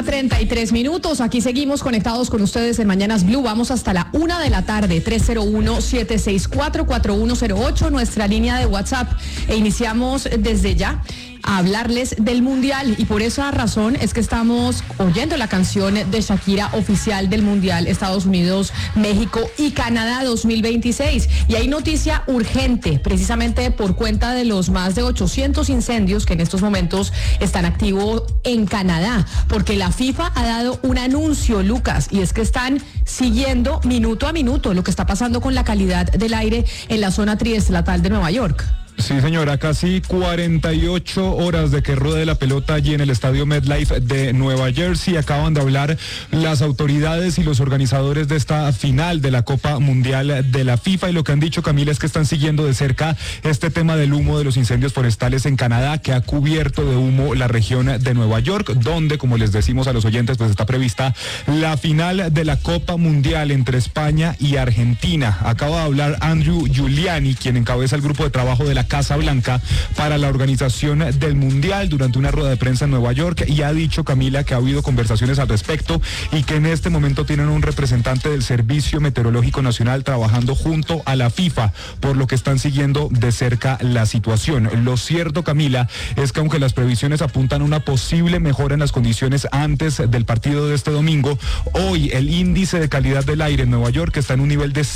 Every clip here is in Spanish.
1:33. Aquí seguimos conectados con ustedes en Mañanas Blue. Vamos hasta la 1 de la tarde. 301-764-4108, nuestra línea de WhatsApp. E iniciamos desde ya a hablarles del Mundial, y por esa razón es que estamos oyendo la canción de Shakira oficial del Mundial Estados Unidos, México y Canadá 2026. Y hay noticia urgente, precisamente por cuenta de los más de 800 incendios que en estos momentos están activos en Canadá, porque la FIFA ha dado un anuncio, Lucas, y es que están siguiendo minuto a minuto lo que está pasando con la calidad del aire en la zona triestatal de Nueva York. Sí, señora, casi 48 horas de que ruede la pelota allí en el estadio MetLife de Nueva Jersey. Acaban de hablar las autoridades y los organizadores de esta final de la Copa Mundial de la FIFA, y lo que han dicho, Camila, es que están siguiendo de cerca este tema del humo de los incendios forestales en Canadá, que ha cubierto de humo la región de Nueva York, donde, como les decimos a los oyentes, pues está prevista la final de la Copa Mundial entre España y Argentina. Acaba de hablar Andrew Giuliani, quien encabeza el grupo de trabajo de la Casa Blanca para la organización del Mundial, durante una rueda de prensa en Nueva York, y ha dicho, Camila, que ha habido conversaciones al respecto y que en este momento tienen un representante del Servicio Meteorológico Nacional trabajando junto a la FIFA, por lo que están siguiendo de cerca la situación. Lo cierto, Camila, es que aunque las previsiones apuntan a una posible mejora en las condiciones antes del partido de este domingo, hoy el índice de calidad del aire en Nueva York está en un nivel de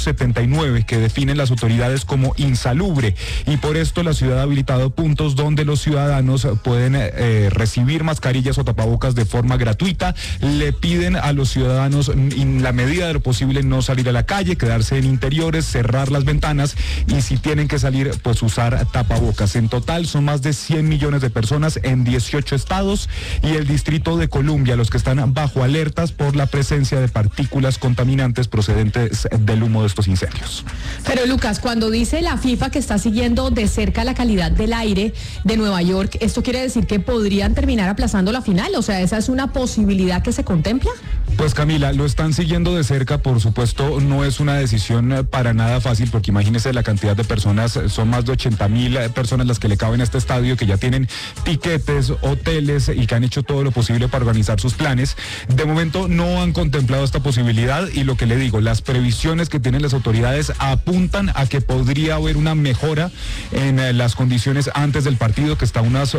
179, que definen las autoridades como insalubre. Y por esto la ciudad ha habilitado puntos donde los ciudadanos pueden recibir mascarillas o tapabocas de forma gratuita. Le piden a los ciudadanos, en la medida de lo posible, no salir a la calle, quedarse en interiores, cerrar las ventanas, y si tienen que salir, pues usar tapabocas. En total son más de 100 millones de personas en 18 estados y el Distrito de Columbia los que están bajo alertas por la presencia de partículas contaminantes procedentes del humo de estos incendios. Pero, Lucas, cuando dice la FIFA que está siguiendo de cerca la calidad del aire de Nueva York, ¿esto quiere decir que podrían terminar aplazando la final? O sea, ¿esa es una posibilidad que se contempla? Pues, Camila, lo están siguiendo de cerca. Por supuesto, no es una decisión para nada fácil, porque imagínese la cantidad de personas, son más de 80,000 personas las que le caben a este estadio, que ya tienen tiquetes, hoteles y que han hecho todo lo posible para organizar sus planes. De momento no han contemplado esta posibilidad, y lo que le digo, las previsiones que tienen las autoridades apuntan a que podría haber una mejora en las condiciones antes del partido, que está a unas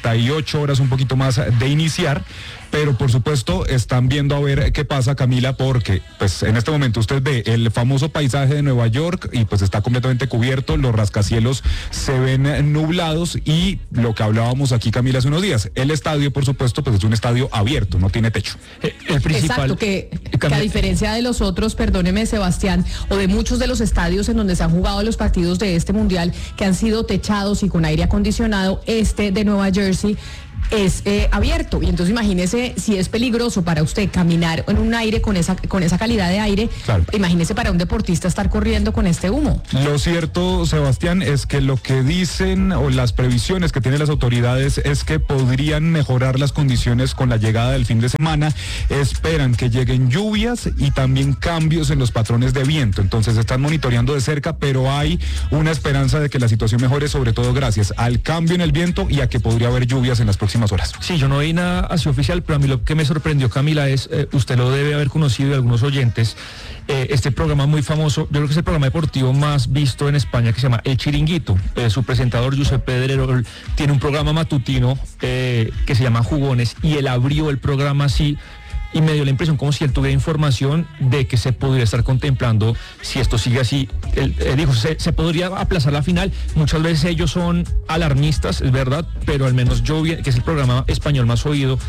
48 horas, un poquito más de iniciar. Pero por supuesto están viendo a ver qué pasa, Camila, porque pues en este momento usted ve el famoso paisaje de Nueva York y pues está completamente cubierto, los rascacielos se ven nublados, y lo que hablábamos aquí, Camila, hace unos días, el estadio, por supuesto, pues es un estadio abierto, no tiene techo. El principal... Exacto, que a diferencia de los otros, perdóneme, Sebastián, o de muchos de los estadios en donde se han jugado los partidos de este Mundial, que han sido techados y con aire acondicionado, este de Nueva Jersey es abierto, y entonces imagínese si es peligroso para usted caminar en un aire con esa calidad de aire. Claro. Imagínese para un deportista estar corriendo con este humo. Lo cierto, Sebastián, es que lo que dicen, o las previsiones que tienen las autoridades, es que podrían mejorar las condiciones con la llegada del fin de semana. Esperan que lleguen lluvias y también cambios en los patrones de viento. Entonces están monitoreando de cerca, pero hay una esperanza de que la situación mejore, sobre todo gracias al cambio en el viento y a que podría haber lluvias en las próximas horas. Sí, yo no vi nada así oficial, pero a mí lo que me sorprendió, Camila, es, usted lo debe haber conocido, de algunos oyentes, este programa muy famoso, yo creo que es el programa deportivo más visto en España, que se llama El Chiringuito. Su presentador, Josep Pedrerol, tiene un programa matutino que se llama Jugones, y él abrió el programa así, y me dio la impresión como si él tuviera información de que se podría estar contemplando, si esto sigue así. Él dijo, se podría aplazar la final. Muchas veces ellos son alarmistas, es verdad, pero al menos yo, que es el programa español más oído,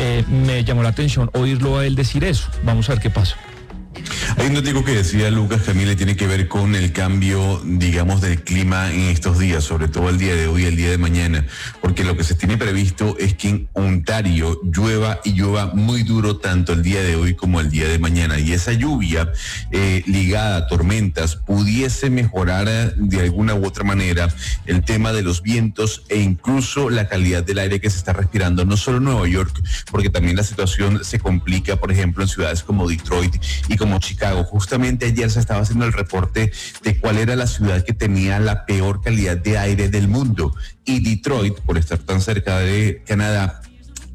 me llamó la atención oírlo a él decir eso. Vamos a ver qué pasa. Hay un dato que decía Lucas, que a mí le tiene que ver con el cambio, digamos, del clima en estos días, sobre todo el día de hoy y el día de mañana, porque lo que se tiene previsto es que en Ontario llueva, y llueva muy duro tanto el día de hoy como el día de mañana, y esa lluvia ligada a tormentas pudiese mejorar de alguna u otra manera el tema de los vientos e incluso la calidad del aire que se está respirando, no solo en Nueva York, porque también la situación se complica, por ejemplo, en ciudades como Detroit y como Chicago. Justamente ayer se estaba haciendo el reporte de cuál era la ciudad que tenía la peor calidad de aire del mundo, y Detroit, por estar tan cerca de Canadá,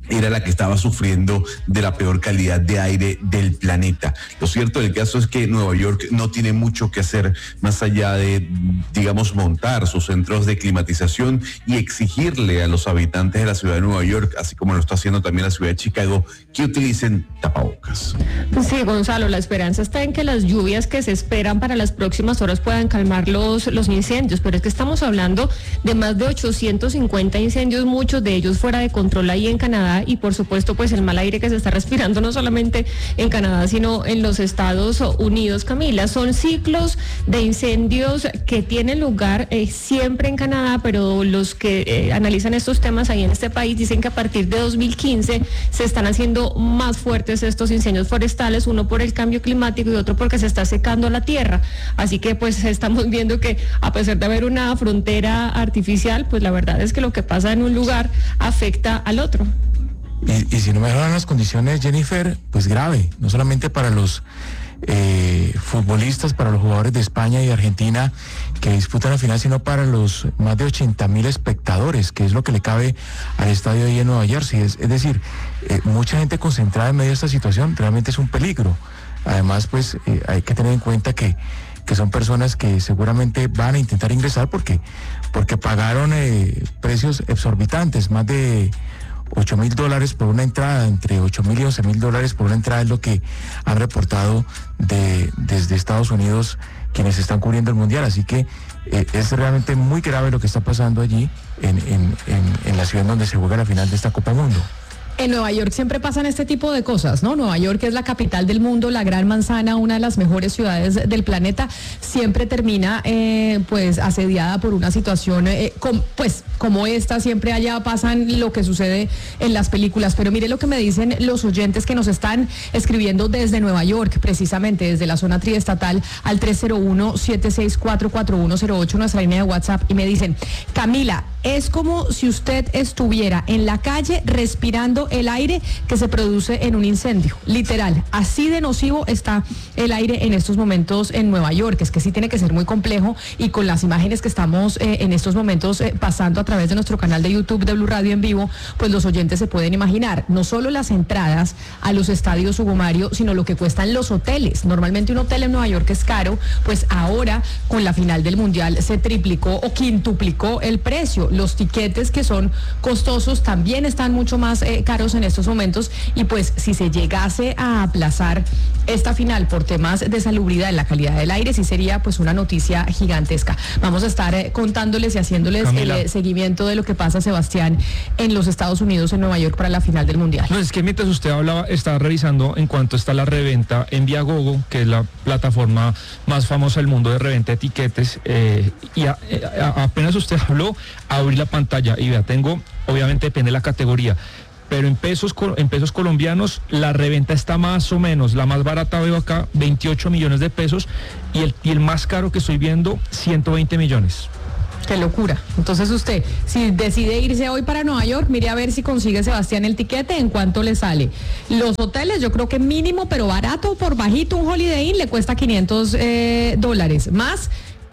era la que estaba sufriendo de la peor calidad de aire del planeta. Lo cierto del caso es que Nueva York no tiene mucho que hacer más allá de, digamos, montar sus centros de climatización y exigirle a los habitantes de la ciudad de Nueva York, así como lo está haciendo también la ciudad de Chicago, que utilicen tapabocas. Sí, Gonzalo, la esperanza está en que las lluvias que se esperan para las próximas horas puedan calmar los incendios, pero es que estamos hablando de más de 850 incendios, muchos de ellos fuera de control ahí en Canadá, y por supuesto pues el mal aire que se está respirando no solamente en Canadá sino en los Estados Unidos. Camila, son ciclos de incendios que tienen lugar siempre en Canadá, pero los que analizan estos temas ahí en este país dicen que a partir de 2015 se están haciendo más fuertes estos incendios forestales, uno por el cambio climático y otro porque se está secando la tierra, así que pues estamos viendo que a pesar de haber una frontera artificial, pues la verdad es que lo que pasa en un lugar afecta al otro. Y si no mejoran las condiciones, Jennifer, pues grave, no solamente para los futbolistas, para los jugadores de España y de Argentina que disputan la final, sino para los más de 80,000 espectadores, que es lo que le cabe al estadio ahí en Nueva Jersey. Es decir, mucha gente concentrada en medio de esta situación, realmente es un peligro. Además, pues hay que tener en cuenta que son personas que seguramente van a intentar ingresar porque pagaron precios exorbitantes, más de $8,000 por una entrada, entre $8,000 y $11,000 por una entrada es lo que han reportado desde Estados Unidos quienes están cubriendo el Mundial, así que es realmente muy grave lo que está pasando allí en la ciudad donde se juega la final de esta Copa Mundo. En Nueva York siempre pasan este tipo de cosas, ¿no? Nueva York es la capital del mundo, la gran manzana, una de las mejores ciudades del planeta, siempre termina pues asediada por una situación como esta, siempre allá pasan lo que sucede en las películas, pero mire lo que me dicen los oyentes que nos están escribiendo desde Nueva York, precisamente desde la zona triestatal al 301-764-4108, nuestra línea de WhatsApp, y me dicen: Camila, es como si usted estuviera en la calle respirando el aire que se produce en un incendio, literal, así de nocivo está el aire en estos momentos en Nueva York. Es que sí tiene que ser muy complejo, y con las imágenes que estamos en estos momentos pasando a través de nuestro canal de YouTube de Blue Radio en vivo, pues los oyentes se pueden imaginar no solo las entradas a los estadios, Hugo Mario, sino lo que cuestan los hoteles. Normalmente un hotel en Nueva York es caro, pues ahora con la final del Mundial se triplicó o quintuplicó el precio. Los tiquetes, que son costosos, también están mucho más caros en estos momentos, y pues si se llegase a aplazar esta final por temas de salubridad en la calidad del aire, sí sería pues una noticia gigantesca. Vamos a estar contándoles y haciéndoles, Camila, el seguimiento de lo que pasa, Sebastián, en los Estados Unidos, en Nueva York, para la final del Mundial. No, es que mientras usted hablaba, estaba revisando en cuanto está la reventa en Viagogo, que es la plataforma más famosa del mundo de reventa de tiquetes, y apenas usted habló, abrí la pantalla y vea, tengo, obviamente depende de la categoría, pero en pesos colombianos la reventa está más o menos, la más barata veo acá 28 millones de pesos, y el más caro que estoy viendo 120 millones. Qué locura. Entonces usted, si decide irse hoy para Nueva York, mire a ver si consigue, Sebastián, el tiquete, en cuánto le sale. Los hoteles, yo creo que mínimo, pero barato, por bajito, un Holiday Inn le cuesta $500, más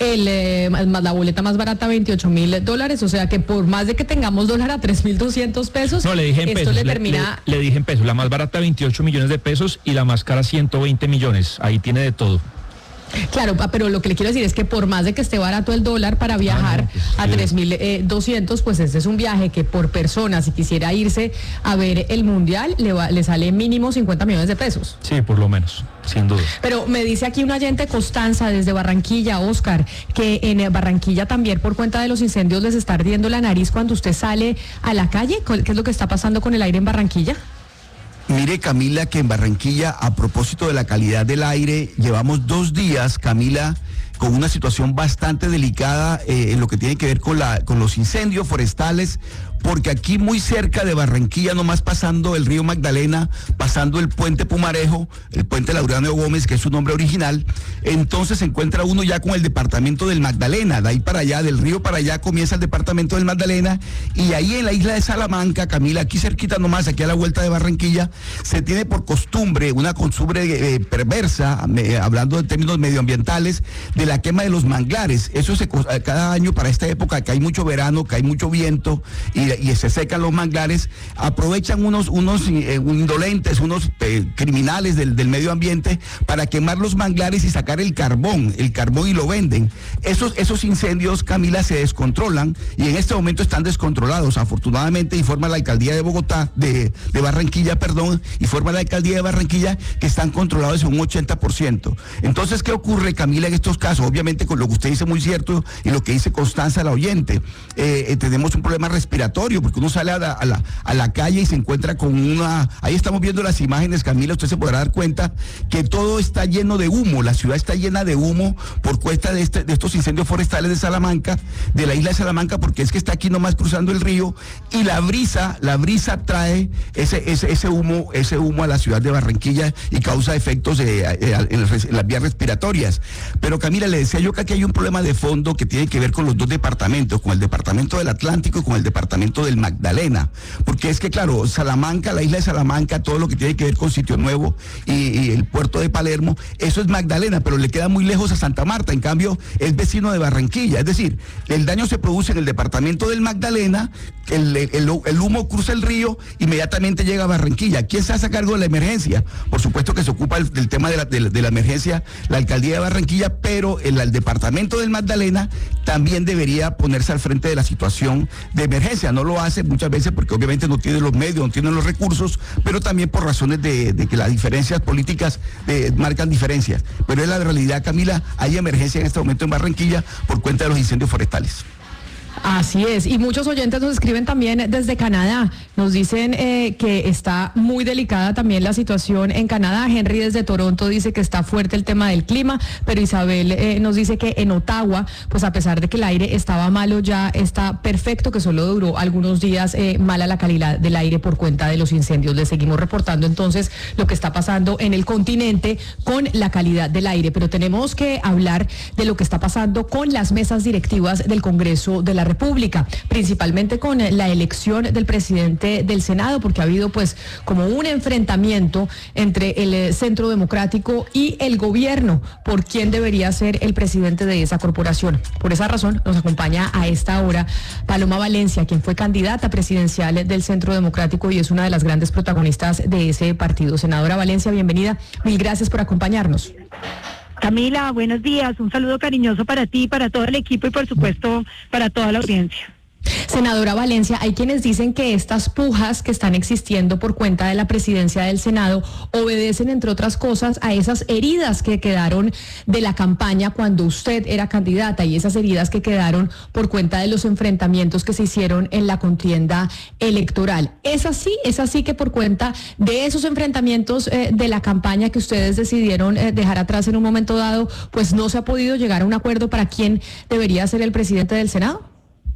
la boleta más barata, $28,000, o sea que por más de que tengamos dólar a 3,200 pesos, no, le dije en esto pesos, le termina... le dije en pesos, la más barata 28 millones de pesos y la más cara 120 millones, ahí tiene de todo. Claro, pero lo que le quiero decir es que por más de que esté barato el dólar para viajar a 3,200, pues este es un viaje que por persona, si quisiera irse a ver el Mundial, le sale mínimo 50 millones de pesos. Sí, por lo menos, sin duda. Pero me dice aquí un oyente, Constanza, desde Barranquilla, Oscar, que en Barranquilla también por cuenta de los incendios les está ardiendo la nariz cuando usted sale a la calle. ¿Qué es lo que está pasando con el aire en Barranquilla? Mire, Camila, que en Barranquilla, a propósito de la calidad del aire, llevamos 2 días, Camila, con una situación bastante delicada en lo que tiene que ver con los incendios forestales, porque aquí muy cerca de Barranquilla, nomás pasando el río Magdalena, pasando el puente Pumarejo, el puente Laureano Gómez, que es su nombre original, entonces se encuentra uno ya con el departamento del Magdalena, de ahí para allá, del río para allá comienza el departamento del Magdalena, y ahí en la isla de Salamanca, Camila, aquí cerquita nomás, aquí a la vuelta de Barranquilla, se tiene por costumbre, una costumbre perversa, hablando de términos medioambientales, de la quema de los manglares. Eso cada año para esta época, que hay mucho verano, que hay mucho viento, y y se secan los manglares, aprovechan unos indolentes, unos criminales del medio ambiente para quemar los manglares y sacar el carbón y lo venden. Esos incendios, Camila, se descontrolan y en este momento están descontrolados. Afortunadamente informa la alcaldía de Bogotá, de Barranquilla, informa la alcaldía de Barranquilla que están controlados en un 80%. Entonces, ¿qué ocurre, Camila, en estos casos? Obviamente, con lo que usted dice muy cierto y lo que dice Constanza, la oyente, tenemos un problema respiratorio porque uno sale a la calle y se encuentra con ahí estamos viendo las imágenes, Camila, usted se podrá dar cuenta que todo está lleno de humo, la ciudad está llena de humo por cuenta de estos incendios forestales de Salamanca, de la isla de Salamanca, porque es que está aquí nomás cruzando el río y la brisa trae ese humo a la ciudad de Barranquilla y causa efectos en las vías respiratorias. Pero, Camila, le decía yo que aquí hay un problema de fondo que tiene que ver con los dos departamentos, con el departamento del Atlántico y con el departamento del Magdalena, porque es que, claro, Salamanca, la isla de Salamanca, todo lo que tiene que ver con Sitio Nuevo y el puerto de Palermo, eso es Magdalena, pero le queda muy lejos a Santa Marta, en cambio es vecino de Barranquilla, es decir, el daño se produce en el departamento del Magdalena, el humo cruza el río, inmediatamente llega a Barranquilla. ¿Quién se hace cargo de la emergencia? Por supuesto que se ocupa del tema de la emergencia la alcaldía de Barranquilla, pero el departamento del Magdalena también debería ponerse al frente de la situación de emergencia. No lo hace muchas veces porque obviamente no tiene los medios, no tiene los recursos, pero también por razones de que las diferencias políticas marcan diferencias. Pero es la realidad, Camila, hay emergencia en este momento en Barranquilla por cuenta de los incendios forestales. Así es, y muchos oyentes nos escriben también desde Canadá, nos dicen que está muy delicada también la situación en Canadá. Henry desde Toronto dice que está fuerte el tema del clima, pero Isabel nos dice que en Ottawa, pues a pesar de que el aire estaba malo, ya está perfecto, que solo duró algunos días mala la calidad del aire por cuenta de los incendios. Le seguimos reportando entonces lo que está pasando en el continente con la calidad del aire, pero tenemos que hablar de lo que está pasando con las mesas directivas del Congreso de la República, principalmente con la elección del presidente del Senado, porque ha habido pues como un enfrentamiento entre el Centro Democrático y el gobierno por quién debería ser el presidente de esa corporación. Por esa razón nos acompaña a esta hora Paloma Valencia, quien fue candidata presidencial del Centro Democrático y es una de las grandes protagonistas de ese partido. Senadora Valencia, bienvenida. Mil gracias por acompañarnos. Camila, buenos días. Un saludo cariñoso para ti, para todo el equipo y por supuesto para toda la audiencia. Senadora Valencia, hay quienes dicen que estas pujas que están existiendo por cuenta de la presidencia del Senado obedecen, entre otras cosas, a esas heridas que quedaron de la campaña cuando usted era candidata y esas heridas que quedaron por cuenta de los enfrentamientos que se hicieron en la contienda electoral. ¿Es así que por cuenta de esos enfrentamientos de la campaña que ustedes decidieron dejar atrás en un momento dado, pues no se ha podido llegar a un acuerdo para quién debería ser el presidente del Senado?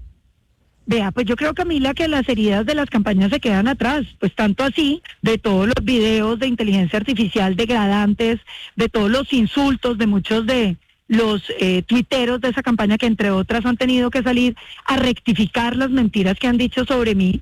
Vea, pues yo creo, Camila, que las heridas de las campañas se quedan atrás, pues tanto así, de todos los videos de inteligencia artificial degradantes, de todos los insultos de muchos de los tuiteros de esa campaña que entre otras han tenido que salir a rectificar las mentiras que han dicho sobre mí.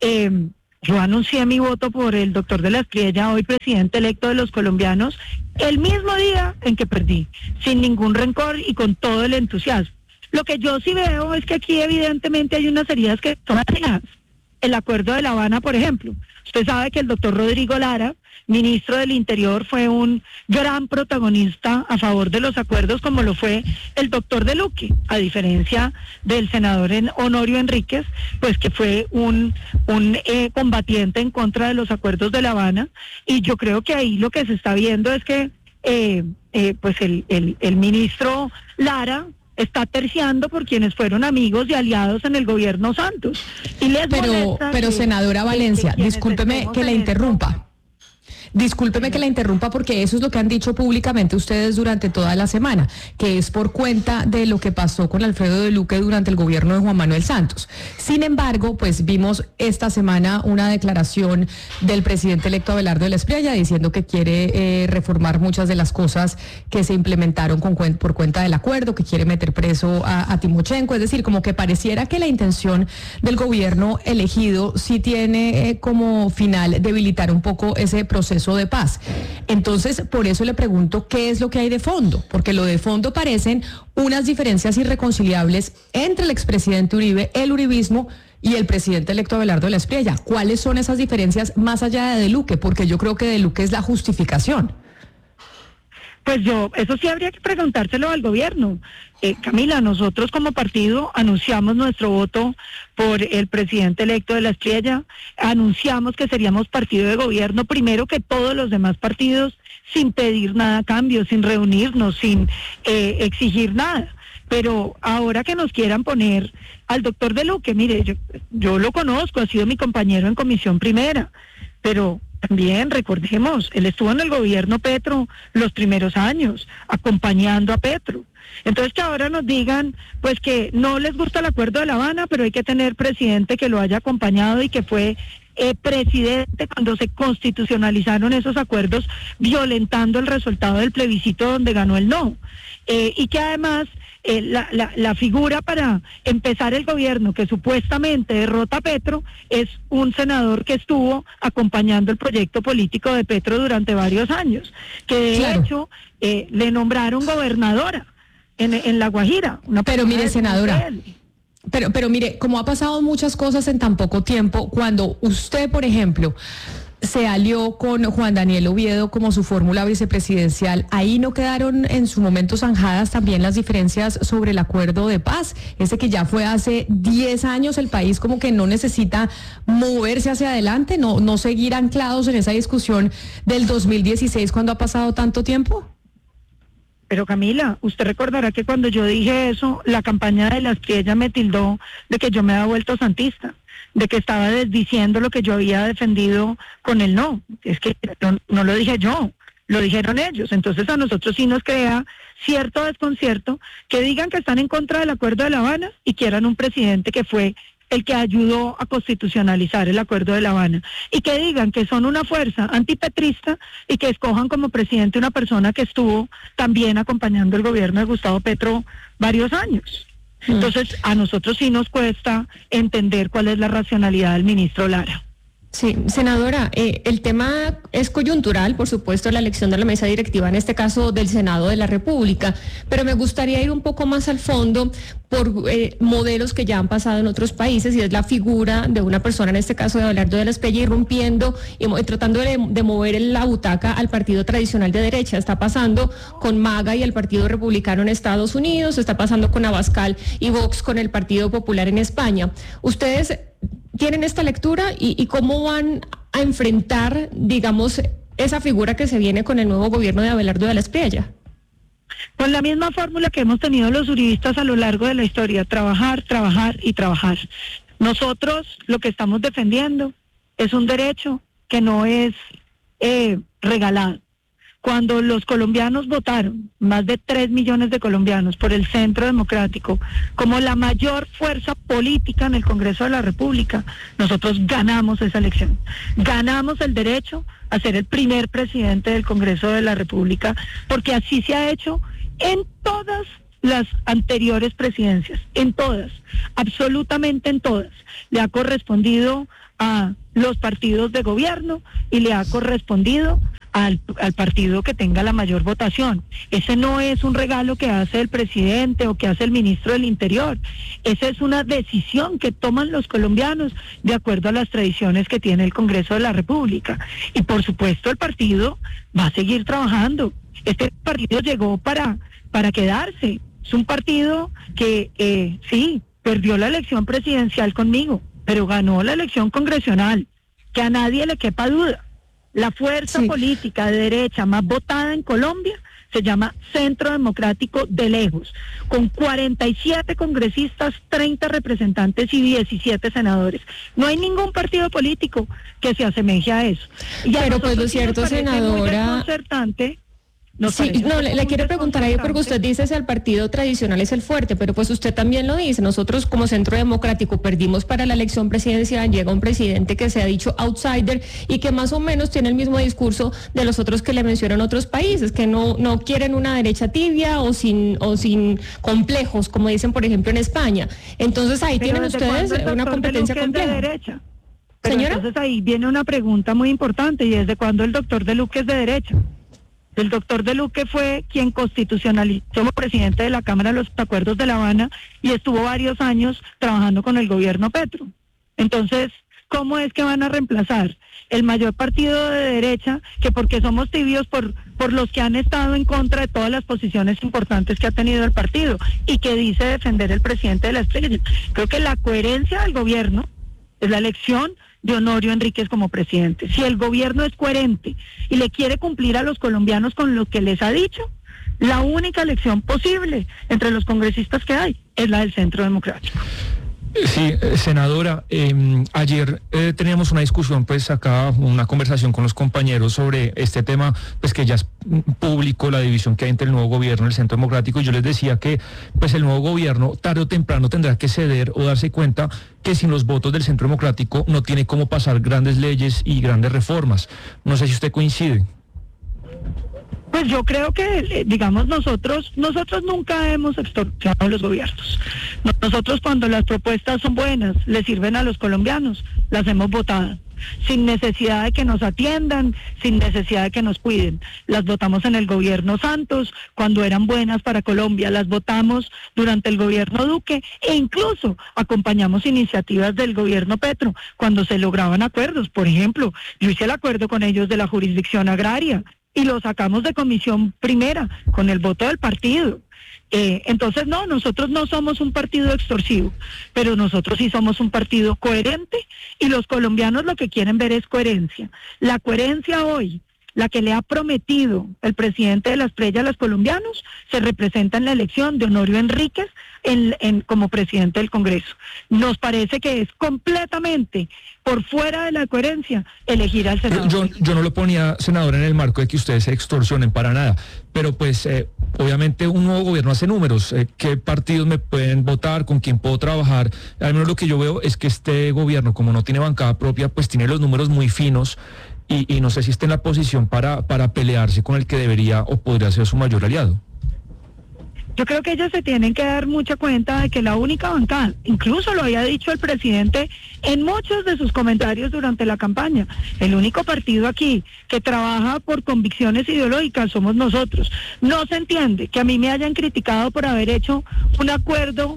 Yo anuncié mi voto por el doctor de la Espriella, hoy presidente electo de los colombianos, el mismo día en que perdí, sin ningún rencor y con todo el entusiasmo. Lo que yo sí veo es que aquí evidentemente hay unas heridas que son ajenas. El acuerdo de La Habana, por ejemplo. Usted sabe que el doctor Rodrigo Lara, ministro del Interior, fue un gran protagonista a favor de los acuerdos, como lo fue el doctor de Luque, a diferencia del senador Honorio Enríquez, pues que fue un combatiente en contra de los acuerdos de La Habana. Y yo creo que ahí lo que se está viendo es que pues el ministro Lara está terciando por quienes fueron amigos y aliados en el gobierno Santos. Y pero senadora Valencia, discúlpeme que la interrumpa. Discúlpeme que la interrumpa porque eso es lo que han dicho públicamente ustedes durante toda la semana, que es por cuenta de lo que pasó con Alfredo de Luque durante el gobierno de Juan Manuel Santos. Sin embargo, pues vimos esta semana una declaración del presidente electo Abelardo de la Espriella diciendo que quiere reformar muchas de las cosas que se implementaron por cuenta del acuerdo, que quiere meter preso a Timochenko, es decir, como que pareciera que la intención del gobierno elegido sí tiene como final debilitar un poco ese proceso de paz. Entonces, por eso le pregunto qué es lo que hay de fondo, porque lo de fondo parecen unas diferencias irreconciliables entre el expresidente Uribe, el uribismo y el presidente electo Abelardo de la Espriella. ¿Cuáles son esas diferencias más allá de Luque? Porque yo creo que de Luque es la justificación. Pues eso sí habría que preguntárselo al gobierno. Camila, nosotros como partido anunciamos nuestro voto por el presidente electo de la Espriella, anunciamos que seríamos partido de gobierno primero que todos los demás partidos, sin pedir nada a cambio, sin reunirnos, sin exigir nada. Pero ahora que nos quieran poner al doctor de Luque, mire, yo lo conozco, ha sido mi compañero en Comisión Primera, pero también recordemos, él estuvo en el gobierno Petro los primeros años, acompañando a Petro. Entonces que ahora nos digan, pues que no les gusta el acuerdo de La Habana, pero hay que tener presidente que lo haya acompañado y que fue presidente cuando se constitucionalizaron esos acuerdos, violentando el resultado del plebiscito donde ganó el no. Y que además la figura para empezar el gobierno que supuestamente derrota a Petro es un senador que estuvo acompañando el proyecto político de Petro durante varios años, que de hecho le nombraron gobernadora en La Guajira. Pero mire, senadora, pero mire, como ha pasado muchas cosas en tan poco tiempo, cuando usted, por ejemplo, se alió con Juan Daniel Oviedo como su fórmula vicepresidencial, ¿ahí no quedaron en su momento zanjadas también las diferencias sobre el acuerdo de paz? Ese que ya fue hace 10 años, el país como que no necesita moverse hacia adelante, no seguir anclados en esa discusión del 2016 cuando ha pasado tanto tiempo. Pero Camila, usted recordará que cuando yo dije eso, la campaña de la Espriella me tildó de que yo me había vuelto santista, de que estaba desdiciendo lo que yo había defendido con el no. Es que no lo dije yo, lo dijeron ellos. Entonces a nosotros sí nos crea cierto desconcierto que digan que están en contra del acuerdo de La Habana y quieran un presidente que fue el que ayudó a constitucionalizar el acuerdo de La Habana, y que digan que son una fuerza antipetrista y que escojan como presidente una persona que estuvo también acompañando el gobierno de Gustavo Petro varios años. Entonces, a nosotros sí nos cuesta entender cuál es la racionalidad del ministro Lara. Sí, senadora, el tema es coyuntural, por supuesto, la elección de la mesa directiva, en este caso del Senado de la República, pero me gustaría ir un poco más al fondo por modelos que ya han pasado en otros países, y es la figura de una persona, en este caso de Abelardo de la Espriella, irrumpiendo y tratando de mover la butaca al partido tradicional de derecha. Está pasando con MAGA y el Partido Republicano en Estados Unidos, está pasando con Abascal y Vox con el Partido Popular en España. ¿Ustedes tienen esta lectura y cómo van a enfrentar, digamos, esa figura que se viene con el nuevo gobierno de Abelardo de la Espriella? Con la misma fórmula que hemos tenido los uribistas a lo largo de la historia: trabajar, trabajar y trabajar. Nosotros lo que estamos defendiendo es un derecho que no es regalado. Cuando los colombianos votaron, más de 3 millones de colombianos, por el Centro Democrático, como la mayor fuerza política en el Congreso de la República, nosotros ganamos esa elección. Ganamos el derecho a ser el primer presidente del Congreso de la República, porque así se ha hecho en todas las anteriores presidencias, en todas, absolutamente en todas. Le ha correspondido a los partidos de gobierno y le ha correspondido al partido que tenga la mayor votación. Ese no es un regalo que hace el presidente o que hace el ministro del Interior. Esa es una decisión que toman los colombianos de acuerdo a las tradiciones que tiene el Congreso de la República. Y por supuesto el partido va a seguir trabajando. Este partido llegó para quedarse. Es un partido que sí, perdió la elección presidencial conmigo, pero ganó la elección congresional, que a nadie le quepa duda. La fuerza política de derecha más votada en Colombia se llama Centro Democrático de lejos, con 47 congresistas, 30 representantes y 17 senadores. No hay ningún partido político que se asemeje a eso. Y pero pues lo cierto, senadora, le quiero preguntar ahí, porque usted dice que el partido tradicional es el fuerte, pero pues usted también lo dice, nosotros como Centro Democrático perdimos para la elección presidencial, llega un presidente que se ha dicho outsider y que más o menos tiene el mismo discurso de los otros que le mencionan otros países, que no quieren una derecha tibia o sin complejos, como dicen por ejemplo en España. Entonces ahí tienen ustedes una competencia compleja. De derecha? Pero ¿señora? Entonces ahí viene una pregunta muy importante, y ¿desde cuándo el doctor de Luque es de derecha? El doctor de Luque fue quien constitucionalizó como presidente de la Cámara los acuerdos de La Habana y estuvo varios años trabajando con el gobierno Petro. Entonces, ¿cómo es que van a reemplazar el mayor partido de derecha, que porque somos tibios por los que han estado en contra de todas las posiciones importantes que ha tenido el partido y que dice defender el presidente de la Estrella? Creo que la coherencia del gobierno es la elección de Honorio Enríquez como presidente. Si el gobierno es coherente y le quiere cumplir a los colombianos con lo que les ha dicho, la única elección posible entre los congresistas que hay es la del Centro Democrático. Sí, senadora, ayer teníamos una discusión, pues acá una conversación con los compañeros sobre este tema, pues que ya es público, la división que hay entre el nuevo gobierno y el Centro Democrático, y yo les decía que pues el nuevo gobierno tarde o temprano tendrá que ceder o darse cuenta que sin los votos del Centro Democrático no tiene cómo pasar grandes leyes y grandes reformas. No sé si usted coincide. Pues yo creo que, digamos, nosotros nunca hemos extorsionado a los gobiernos. Nosotros cuando las propuestas son buenas, le sirven a los colombianos, las hemos votado, sin necesidad de que nos atiendan, sin necesidad de que nos cuiden. Las votamos en el gobierno Santos, cuando eran buenas para Colombia, las votamos durante el gobierno Duque, e incluso acompañamos iniciativas del gobierno Petro, cuando se lograban acuerdos. Por ejemplo, yo hice el acuerdo con ellos de la jurisdicción agraria, y lo sacamos de comisión primera con el voto del partido. Entonces, no, nosotros no somos un partido extorsivo, pero nosotros sí somos un partido coherente, y los colombianos lo que quieren ver es coherencia. La coherencia hoy, la que le ha prometido el presidente de la Estrella a los colombianos, se representa en la elección de Honorio Enríquez como presidente del Congreso. Nos parece que es completamente por fuera de la coherencia elegir al senador. Yo no lo ponía, senadora, en el marco de que ustedes se extorsionen para nada, pero pues obviamente un nuevo gobierno hace números. ¿Qué partidos me pueden votar? ¿Con quién puedo trabajar? Al menos lo que yo veo es que este gobierno, como no tiene bancada propia, pues tiene los números muy finos. Y no sé si está en la posición para pelearse con el que debería o podría ser su mayor aliado. Yo creo que ellos se tienen que dar mucha cuenta de que la única bancada, incluso lo había dicho el presidente en muchos de sus comentarios durante la campaña, el único partido aquí que trabaja por convicciones ideológicas somos nosotros. No se entiende que a mí me hayan criticado por haber hecho un acuerdo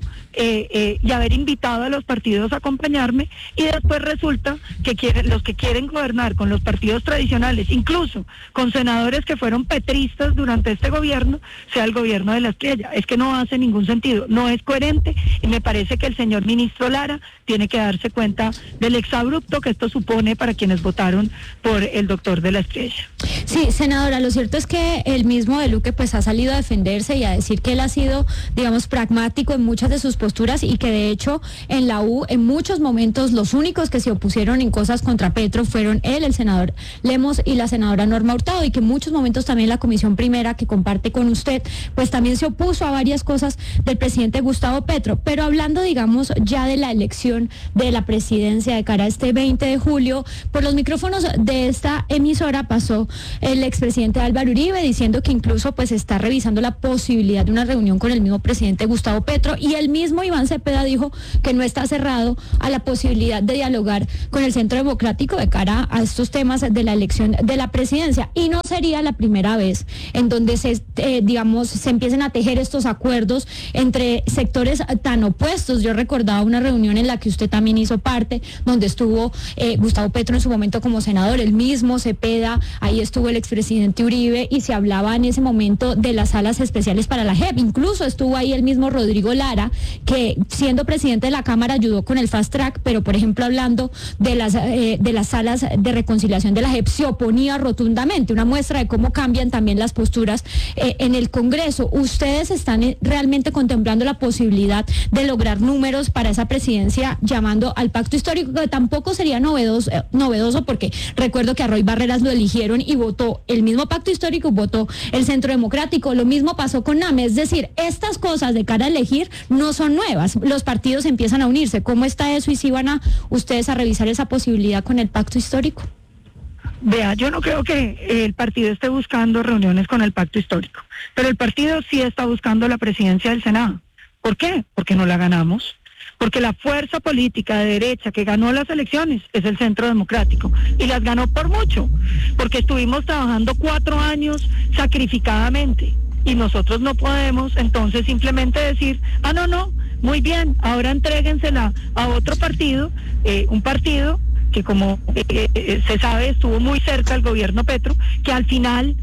y haber invitado a los partidos a acompañarme, y después resulta que los que quieren gobernar con los partidos tradicionales, incluso con senadores que fueron petristas durante este gobierno, sea el gobierno de la Estrella. Es que no hace ningún sentido, no es coherente, y me parece que el señor ministro Lara tiene que darse cuenta del exabrupto que esto supone para quienes votaron por el doctor de la Estrella. Sí, senadora, lo cierto es que el mismo de Luque pues ha salido a defenderse y a decir que él ha sido, digamos, pragmático en muchas de sus posturas, y que de hecho en la U en muchos momentos los únicos que se opusieron en cosas contra Petro fueron él, el senador Lemos y la senadora Norma Hurtado, y que en muchos momentos también la comisión primera que comparte con usted pues también se opuso a varias cosas del presidente Gustavo Petro. Pero hablando, digamos, ya de la elección de la presidencia de cara a este 20 de julio, por los micrófonos de esta emisora pasó el expresidente Álvaro Uribe diciendo que incluso pues está revisando la posibilidad de una reunión con el mismo presidente Gustavo Petro, y el mismo Iván Cepeda dijo que no está cerrado a la posibilidad de dialogar con el Centro Democrático de cara a estos temas de la elección de la presidencia, y no sería la primera vez en donde se empiecen a tejer estos acuerdos entre sectores tan opuestos. Yo recordaba una reunión en la que usted también hizo parte, donde estuvo Gustavo Petro en su momento como senador, el mismo Cepeda, ahí estuvo el expresidente Uribe, y se hablaba en ese momento de las salas especiales para la JEP. Incluso estuvo ahí el mismo Rodrigo Lara, que siendo presidente de la Cámara ayudó con el fast track, pero por ejemplo hablando de las salas de reconciliación de la JEP se oponía rotundamente, una muestra de cómo cambian también las posturas en el Congreso. ¿Ustedes están realmente contemplando la posibilidad de lograr números para esa presidencia llamando al pacto histórico, que tampoco sería novedoso porque recuerdo que a Roy Barreras lo eligieron y votó el mismo pacto histórico, votó el Centro Democrático, lo mismo pasó con NAME? Es decir, estas cosas de cara a elegir no son nuevas, los partidos empiezan a unirse. ¿Cómo está eso, y si van a ustedes a revisar esa posibilidad con el pacto histórico? Vea, yo no creo que el partido esté buscando reuniones con el pacto histórico, pero el partido sí está buscando la presidencia del Senado. ¿Por qué? Porque no la ganamos. Porque la fuerza política de derecha que ganó las elecciones es el Centro Democrático, y las ganó por mucho, porque estuvimos trabajando 4 años sacrificadamente, y nosotros no podemos entonces simplemente decir, no, muy bien, ahora entréguensela a otro partido, un partido que como se sabe estuvo muy cerca al gobierno Petro, que al final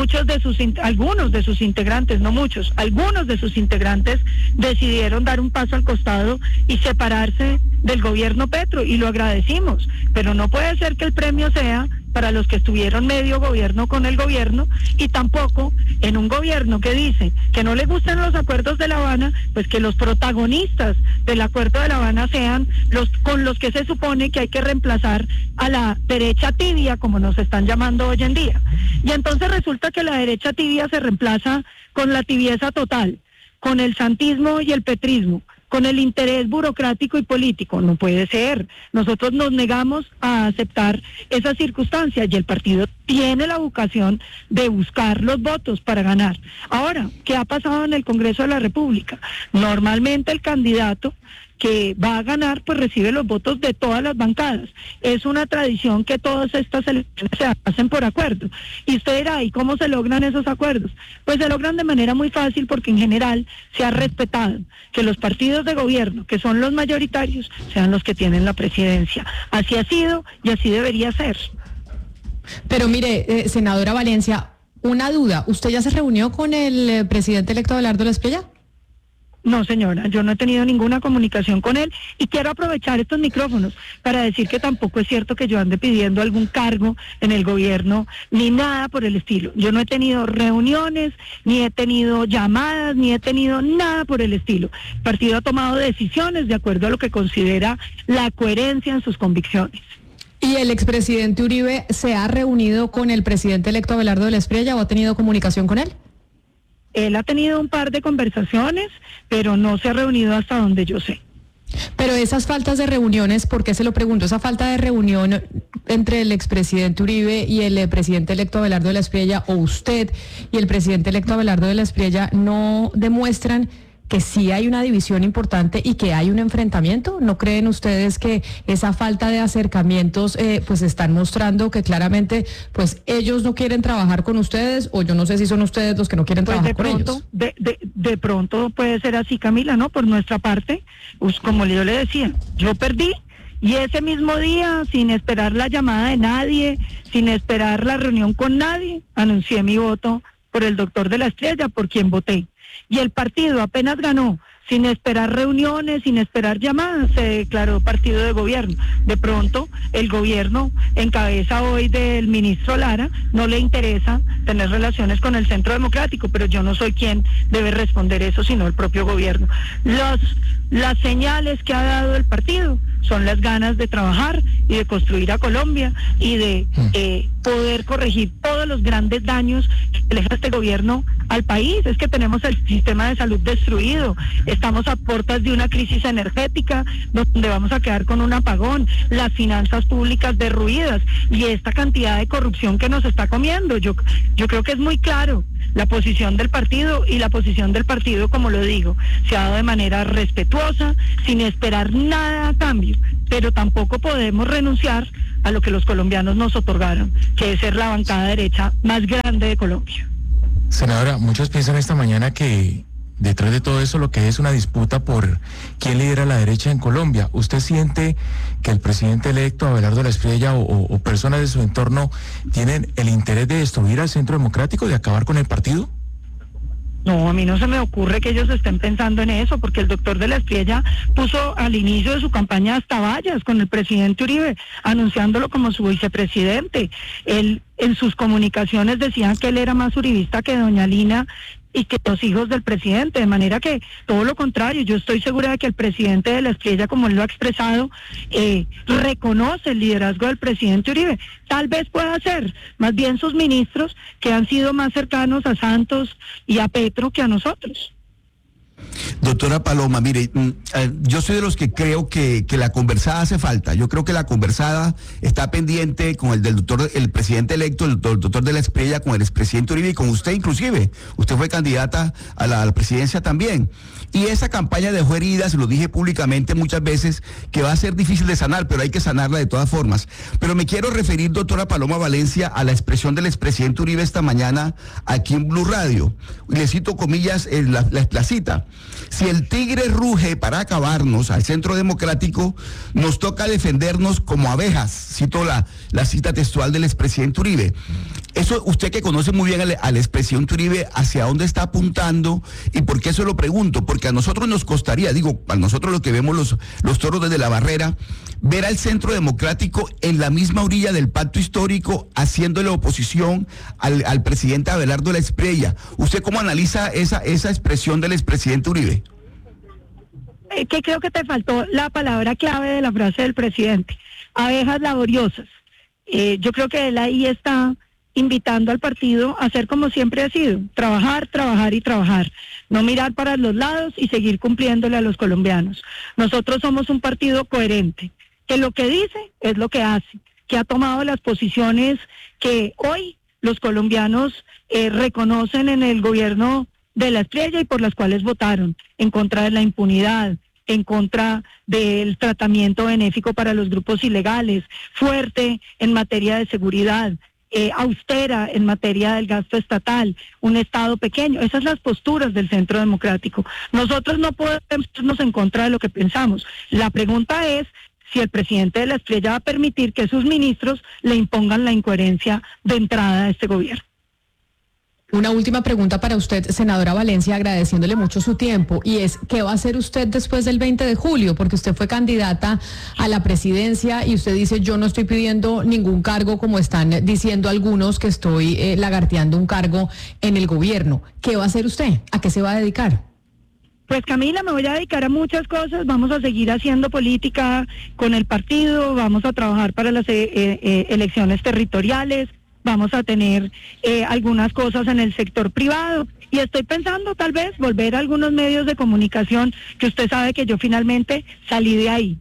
algunos de sus integrantes, no muchos, algunos de sus integrantes decidieron dar un paso al costado y separarse del gobierno Petro, y lo agradecimos, pero no puede ser que el premio sea para los que estuvieron medio gobierno con el gobierno, y tampoco en un gobierno que dice que no le gustan los acuerdos de La Habana, pues que los protagonistas del acuerdo de La Habana sean los con los que se supone que hay que reemplazar a la derecha tibia, como nos están llamando hoy en día. Y entonces resulta que la derecha tibia se reemplaza con la tibieza total, con el santismo y el petrismo, con el interés burocrático y político. No puede ser. Nosotros nos negamos a aceptar esas circunstancias, y el partido tiene la vocación de buscar los votos para ganar. Ahora, ¿qué ha pasado en el Congreso de la República? Normalmente el candidato que va a ganar, pues recibe los votos de todas las bancadas. Es una tradición que todas estas elecciones se hacen por acuerdo. Y usted dirá, ¿y cómo se logran esos acuerdos? Pues se logran de manera muy fácil, porque en general se ha respetado que los partidos de gobierno, que son los mayoritarios, sean los que tienen la presidencia. Así ha sido y así debería ser. Pero mire, senadora Valencia, una duda. ¿Usted ya se reunió con el presidente electo Abelardo Lesprella? No, señora, yo no he tenido ninguna comunicación con él, y quiero aprovechar estos micrófonos para decir que tampoco es cierto que yo ande pidiendo algún cargo en el gobierno, ni nada por el estilo. Yo no he tenido reuniones, ni he tenido llamadas, ni he tenido nada por el estilo. El partido ha tomado decisiones de acuerdo a lo que considera la coherencia en sus convicciones. ¿Y el expresidente Uribe se ha reunido con el presidente electo Abelardo Lesprella o ha tenido comunicación con él? Él ha tenido un par de conversaciones, pero no se ha reunido hasta donde yo sé. Pero esas faltas de reuniones, ¿por qué se lo pregunto? Esa falta de reunión entre el expresidente Uribe y el presidente electo Abelardo Lesprella, o usted y el presidente electo Abelardo Lesprella, ¿no demuestran que sí hay una división importante y que hay un enfrentamiento? ¿No creen ustedes que esa falta de acercamientos pues están mostrando que claramente pues ellos no quieren trabajar con ustedes, o yo no sé si son ustedes los que no quieren trabajar con ellos? De pronto puede ser así, Camila, ¿no? Por nuestra parte, pues, como yo le decía, yo perdí, y ese mismo día, sin esperar la llamada de nadie, sin esperar la reunión con nadie, anuncié mi voto por el doctor de la Estrella, por quien voté. Y el partido apenas ganó, sin esperar reuniones, sin esperar llamadas, se declaró partido de gobierno. De pronto, el gobierno, en cabeza hoy del ministro Lara, no le interesa tener relaciones con el Centro Democrático, pero yo no soy quien debe responder eso, sino el propio gobierno. Las señales que ha dado el partido son las ganas de trabajar y de construir a Colombia y de poder corregir todos los grandes daños que le deja este gobierno al país. Es que tenemos el sistema de salud destruido, estamos a puertas de una crisis energética donde vamos a quedar con un apagón, las finanzas públicas derruidas y esta cantidad de corrupción que nos está comiendo. Yo creo que es muy claro la posición del partido, y la posición del partido, como lo digo, se ha dado de manera respetuosa, sin esperar nada a cambio, pero tampoco podemos renunciar a lo que los colombianos nos otorgaron, que es ser la bancada derecha más grande de Colombia. Senadora, muchos piensan esta mañana que detrás de todo eso lo que es una disputa por quién lidera la derecha en Colombia. ¿Usted siente que el presidente electo, Abelardo Lesprella, o personas de su entorno tienen el interés de destruir al Centro Democrático, de acabar con el partido? No, a mí no se me ocurre que ellos estén pensando en eso, porque el doctor de la Espriella puso al inicio de su campaña hasta vallas con el presidente Uribe, anunciándolo como su vicepresidente. Él en sus comunicaciones decía que él era más uribista que doña Lina y que los hijos del presidente, de manera que todo lo contrario. Yo estoy segura de que el presidente de la Espriella, como él lo ha expresado, reconoce el liderazgo del presidente Uribe. Tal vez pueda ser más bien sus ministros, que han sido más cercanos a Santos y a Petro que a nosotros. Doctora Paloma, mire, yo soy de los que creo que la conversada hace falta. Yo creo que la conversada está pendiente con el presidente electo, el doctor de la Espriella, con el expresidente Uribe y con usted inclusive. Usted fue candidata a la presidencia también. Y esa campaña dejó heridas, lo dije públicamente muchas veces, que va a ser difícil de sanar, pero hay que sanarla de todas formas. Pero me quiero referir, doctora Paloma Valencia, a la expresión del expresidente Uribe esta mañana aquí en Blue Radio. Le cito comillas la cita. Si el tigre ruge para acabarnos al Centro Democrático, nos toca defendernos como abejas, cito la cita textual del expresidente Uribe. Eso, usted que conoce muy bien al expresidente Uribe, ¿hacia dónde está apuntando? ¿Y por qué eso lo pregunto? Porque a nosotros nos costaría, digo, a nosotros los que vemos los toros desde la barrera, ver al Centro Democrático en la misma orilla del pacto histórico, haciéndole oposición al presidente Abelardo Espriella. ¿Usted cómo analiza esa expresión del expresidente Uribe? Que creo que te faltó la palabra clave de la frase del presidente, abejas laboriosas. Yo creo que él ahí está invitando al partido a hacer como siempre ha sido, trabajar, trabajar y trabajar, no mirar para los lados y seguir cumpliéndole a los colombianos. Nosotros somos un partido coherente, que lo que dice es lo que hace, que ha tomado las posiciones que hoy los colombianos reconocen en el gobierno de la Espriella y por las cuales votaron, en contra de la impunidad, en contra del tratamiento benéfico para los grupos ilegales, fuerte en materia de seguridad, austera en materia del gasto estatal, un Estado pequeño. Esas son las posturas del Centro Democrático. Nosotros no podemos irnos en contra de lo que pensamos. La pregunta es si el presidente de la Espriella va a permitir que sus ministros le impongan la incoherencia de entrada a este gobierno. Una última pregunta para usted, senadora Valencia, agradeciéndole mucho su tiempo, y es, ¿qué va a hacer usted después del 20 de julio? Porque usted fue candidata a la presidencia y usted dice, yo no estoy pidiendo ningún cargo como están diciendo algunos que estoy lagarteando un cargo en el gobierno. ¿Qué va a hacer usted? ¿A qué se va a dedicar? Pues Camila, me voy a dedicar a muchas cosas, vamos a seguir haciendo política con el partido, vamos a trabajar para las elecciones territoriales, vamos a tener algunas cosas en el sector privado y estoy pensando tal vez volver a algunos medios de comunicación que usted sabe que yo finalmente salí de ahí.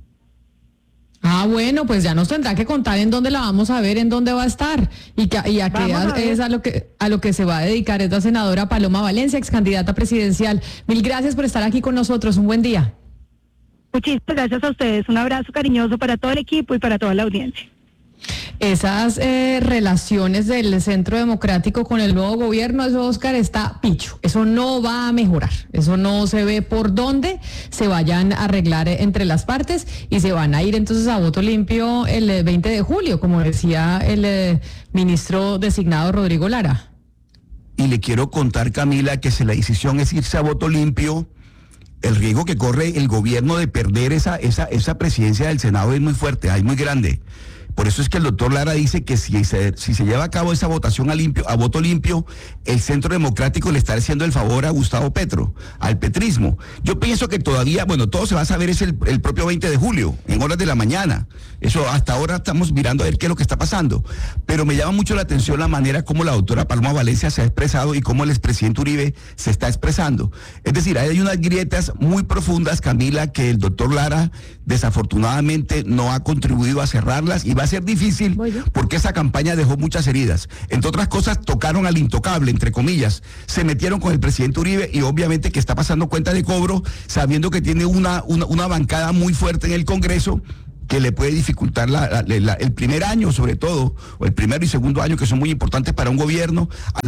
Ah, bueno, pues ya nos tendrá que contar en dónde la vamos a ver, en dónde va a estar y a qué es a lo que se va a dedicar. Es la senadora Paloma Valencia, ex candidata presidencial. Mil gracias por estar aquí con nosotros. Un buen día. Muchísimas gracias a ustedes. Un abrazo cariñoso para todo el equipo y para toda la audiencia. Esas relaciones del Centro Democrático con el nuevo gobierno, eso, Oscar, está picho. Eso no va a mejorar. Eso no se ve por dónde se vayan a arreglar entre las partes y se van a ir entonces a voto limpio el 20 de julio, como decía el ministro designado Rodrigo Lara. Y le quiero contar, Camila, que si la decisión es irse a voto limpio, el riesgo que corre el gobierno de perder esa presidencia del Senado es muy fuerte, es muy grande. Por eso es que el doctor Lara dice que si se lleva a cabo esa votación a voto limpio, el Centro Democrático le está haciendo el favor a Gustavo Petro, al petrismo. Yo pienso que todavía, todo se va a saber es el propio 20 de julio, en horas de la mañana. Eso hasta ahora estamos mirando a ver qué es lo que está pasando. Pero me llama mucho la atención la manera como la doctora Paloma Valencia se ha expresado y cómo el expresidente Uribe se está expresando. Es decir, hay unas grietas muy profundas, Camila, que el doctor Lara desafortunadamente no ha contribuido a cerrarlas y va a ser difícil porque esa campaña dejó muchas heridas. Entre otras cosas, tocaron al intocable, entre comillas. Se metieron con el presidente Uribe y obviamente que está pasando cuenta de cobro, sabiendo que tiene una bancada muy fuerte en el Congreso que le puede dificultar el primer año, sobre todo, o el primero y segundo año, que son muy importantes para un gobierno,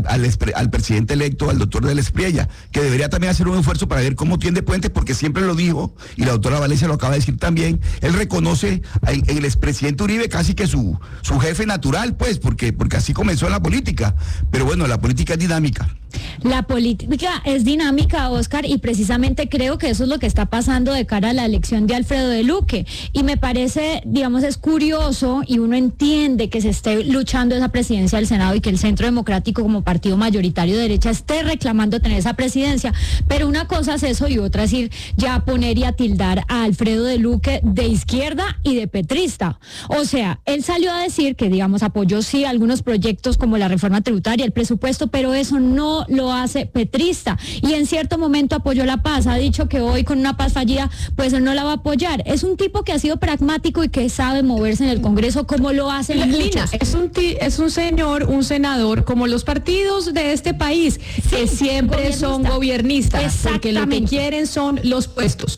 al presidente electo, al doctor de la Espriella, que debería también hacer un esfuerzo para ver cómo tiende puentes, porque siempre lo dijo, y la doctora Valencia lo acaba de decir también, él reconoce en el expresidente Uribe casi que su jefe natural, pues, porque así comenzó la política. Pero bueno, la política es dinámica. La política es dinámica, Oscar, y precisamente creo que eso es lo que está pasando de cara a la elección de Alfredo de Luque. Y me parece, es curioso y uno entiende que se esté luchando esa presidencia del Senado y que el Centro Democrático como partido mayoritario de derecha esté reclamando tener esa presidencia. Pero una cosa es eso y otra es ir ya a poner y a tildar a Alfredo de Luque de izquierda y de petrista. O sea, él salió a decir que, apoyó sí algunos proyectos como la reforma tributaria, el presupuesto, pero eso no lo hace petrista, y en cierto momento apoyó la paz, ha dicho que hoy con una paz fallida pues él no la va a apoyar. Es un tipo que ha sido pragmático y que sabe moverse en el Congreso como lo hacen Lina, es un señor, un senador como los partidos de este país, que siempre son gobiernistas, porque lo que quieren son los puestos,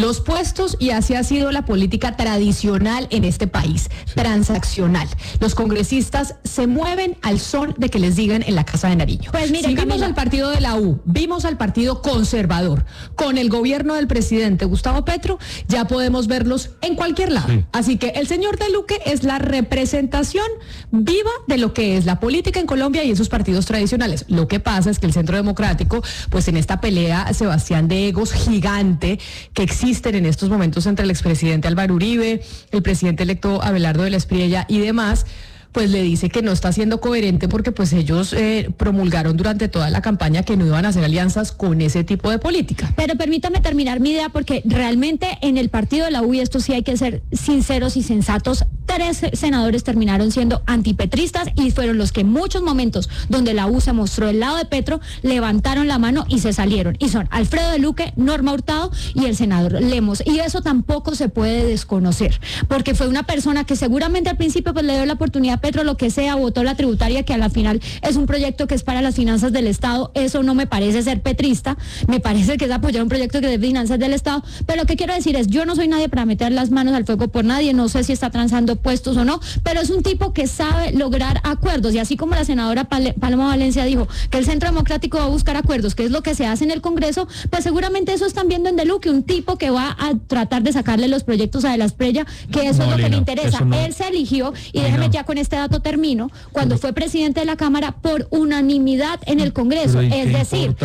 y así ha sido la política tradicional en este país, transaccional. Los congresistas se mueven al son de que les digan en la Casa de Nariño. Pues mire, vimos al partido de la U, vimos al partido conservador. Con el gobierno del presidente Gustavo Petro, ya podemos verlos en cualquier lado. Sí. Así que el señor de Luque es la representación viva de lo que es la política en Colombia y esos partidos tradicionales. Lo que pasa es que el Centro Democrático, pues en esta pelea, Sebastián, de egos gigante que existen en estos momentos entre el expresidente Álvaro Uribe, el presidente electo Abelardo de la Espriella y demás, pues le dice que no está siendo coherente porque pues ellos promulgaron durante toda la campaña que no iban a hacer alianzas con ese tipo de política. Pero permítame terminar mi idea porque realmente en el partido de la U, y esto sí hay que ser sinceros y sensatos, 3 senadores terminaron siendo antipetristas y fueron los que en muchos momentos donde la U se mostró del lado de Petro, levantaron la mano y se salieron. Y son Alfredo de Luque, Norma Hurtado y el senador Lemos. Y eso tampoco se puede desconocer, porque fue una persona que seguramente al principio pues le dio la oportunidad a Petro, lo que sea, votó la tributaria, que a la final es un proyecto que es para las finanzas del Estado. Eso no me parece ser petrista, me parece que es apoyar un proyecto que es de finanzas del Estado. Pero lo que quiero decir es, yo no soy nadie para meter las manos al fuego por nadie, no sé si está transando puestos o no, pero es un tipo que sabe lograr acuerdos, y así como la senadora Paloma Valencia dijo que el Centro Democrático va a buscar acuerdos, que es lo que se hace en el Congreso, pues seguramente eso están viendo en De Luque, un tipo que va a tratar de sacarle los proyectos a De la Espriella, que eso es lo que le interesa. Él se eligió, y déjeme ya con este dato termino, cuando fue presidente de la Cámara por unanimidad en el Congreso, es decir,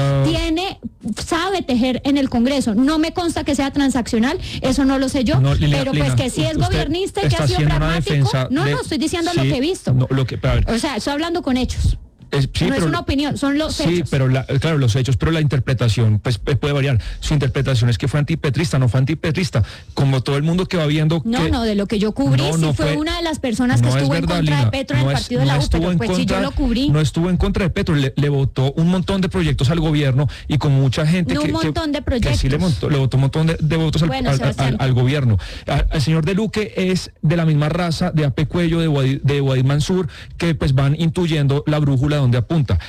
sabe tejer en el Congreso. No me consta que sea transaccional, eso no lo sé yo, pero pues que si es gobiernista y que ha sido pragmático, no estoy diciendo lo que he visto. O sea, estoy hablando con hechos. No es una opinión, son los hechos. Sí, pero claro, los hechos, pero la interpretación pues puede variar. Su interpretación es que fue antipetrista, no fue antipetrista. Como todo el mundo que va viendo No, de lo que yo cubrí, fue una de las personas que estuvo en contra de Petro en el partido de la U, pero pues si yo lo cubrí. No estuvo en contra de Petro, le votó un montón de proyectos al gobierno y con mucha gente un montón de proyectos. Que sí le votó un montón de votos al gobierno. El señor de Luque es de la misma raza de Ape Cuello, de Waid Mansur, que pues van intuyendo la brújula donde apunta.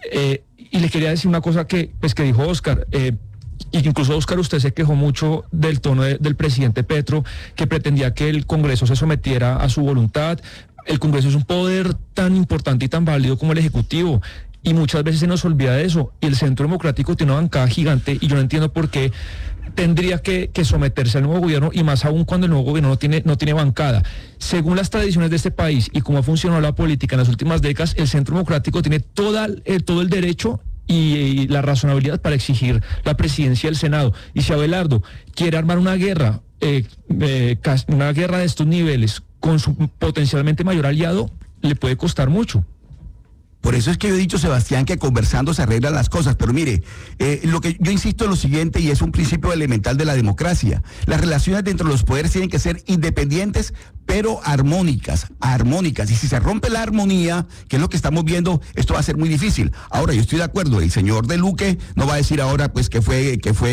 Y le quería decir una cosa que dijo Oscar, y incluso Oscar, usted se quejó mucho del tono del presidente Petro, que pretendía que el Congreso se sometiera a su voluntad. El Congreso es un poder tan importante y tan válido como el Ejecutivo, y muchas veces se nos olvida de eso, y el Centro Democrático tiene una bancada gigante, y yo no entiendo por qué tendría que someterse al nuevo gobierno, y más aún cuando el nuevo gobierno no tiene bancada. Según las tradiciones de este país y cómo ha funcionado la política en las últimas décadas, el Centro Democrático tiene todo el derecho y la razonabilidad para exigir la presidencia del Senado. Y si Abelardo quiere armar una guerra de estos niveles con su potencialmente mayor aliado, le puede costar mucho. Por eso es que yo he dicho, Sebastián, que conversando se arreglan las cosas. Pero mire, lo que yo insisto en lo siguiente, y es un principio elemental de la democracia: las relaciones dentro de los poderes tienen que ser independientes, pero armónicas. Y si se rompe la armonía, que es lo que estamos viendo, esto va a ser muy difícil. Ahora, yo estoy de acuerdo, el señor de Luque no va a decir ahora pues que fue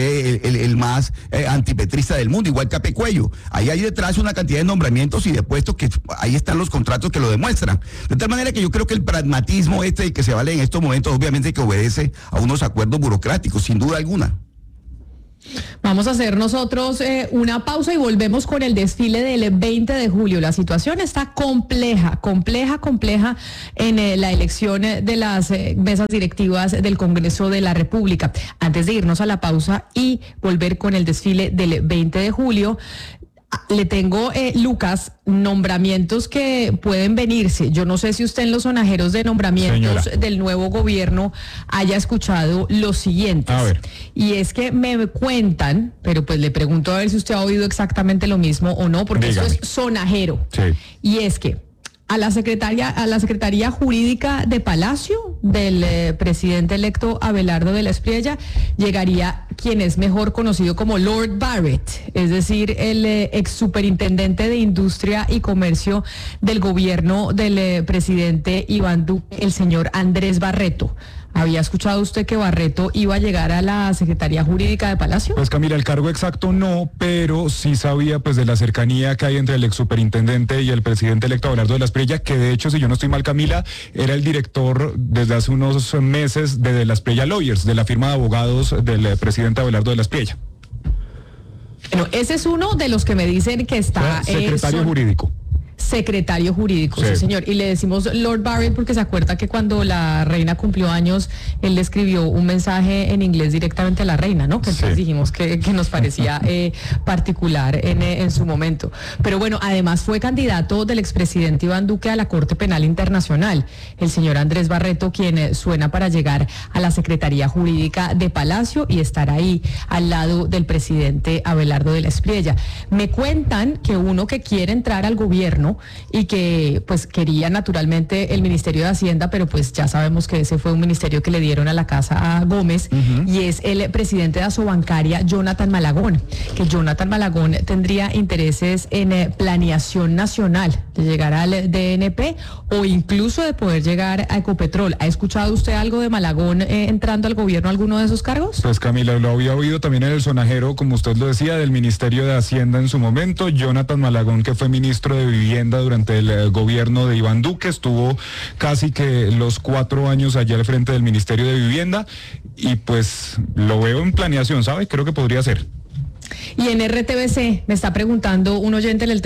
el más antipetrista del mundo, igual que Ape Cuello. Ahí hay detrás una cantidad de nombramientos y de puestos que ahí están los contratos que lo demuestran. De tal manera que yo creo que el pragmatismo que se vale en estos momentos, obviamente que obedece a unos acuerdos burocráticos, sin duda alguna. Vamos a hacer nosotros una pausa y volvemos con el desfile del 20 de julio. La situación está compleja en la elección de las mesas directivas del Congreso de la República. Antes de irnos a la pausa y volver con el desfile del 20 de julio, le tengo, Lucas, nombramientos que pueden venirse. Yo no sé si usted en los sonajeros de nombramientos del nuevo gobierno haya escuchado los siguientes. A ver. Y es que me cuentan, pero pues le pregunto a ver si usted ha oído exactamente lo mismo o no, porque Dígame. Eso es sonajero. Sí. Y es que a la Secretaría Jurídica de Palacio del presidente electo Abelardo de la Espriella llegaría quien es mejor conocido como Lord Barrett, es decir, el ex superintendente de Industria y Comercio del gobierno del presidente Iván Duque, el señor Andrés Barreto. ¿Había escuchado usted que Barreto iba a llegar a la Secretaría Jurídica de Palacio? Pues Camila, el cargo exacto no, pero sí sabía pues de la cercanía que hay entre el ex superintendente y el presidente electo Abelardo de la Espriella, que de hecho, si yo no estoy mal, Camila, era el director desde hace unos meses de la Espriella Lawyers, de la firma de abogados del presidente Abelardo de la Espriella. Bueno, ese es uno de los que me dicen que está... secretario jurídico. secretario jurídico, sí señor. Y le decimos Lord Barrett porque se acuerda que cuando la reina cumplió años, él le escribió un mensaje en inglés directamente a la reina, ¿no? Que entonces dijimos que nos parecía particular en su momento. Pero bueno, además fue candidato del expresidente Iván Duque a la Corte Penal Internacional, el señor Andrés Barreto, quien suena para llegar a la Secretaría Jurídica de Palacio y estar ahí al lado del presidente Abelardo de la Espriella. Me cuentan que uno que quiere entrar al gobierno y que pues quería naturalmente el Ministerio de Hacienda, pero pues ya sabemos que ese fue un ministerio que le dieron a la Casa Gómez, y es el presidente de Asobancaria, Jonathan Malagón, que Jonathan Malagón tendría intereses en planeación nacional, de llegar al DNP o incluso de poder llegar a Ecopetrol. ¿Ha escuchado usted algo de Malagón entrando al gobierno, alguno de esos cargos? Pues Camila, lo había oído también en el sonajero, como usted lo decía, del Ministerio de Hacienda en su momento. Jonathan Malagón, que fue ministro de Vivienda durante el gobierno de Iván Duque, estuvo casi que los 4 años allá al frente del Ministerio de Vivienda y pues lo veo en planeación, ¿sabe? Creo que podría ser. Y en RTBC me está preguntando un oyente en el